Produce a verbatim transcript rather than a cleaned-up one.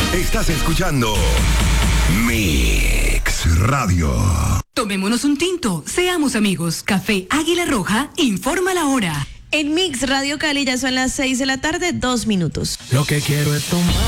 Estás escuchando Mix Radio. Tomémonos un tinto, seamos amigos. Café Águila Roja informa la hora. En Mix Radio Cali ya son las seis de la tarde, dos minutos. Lo que quiero es tomar.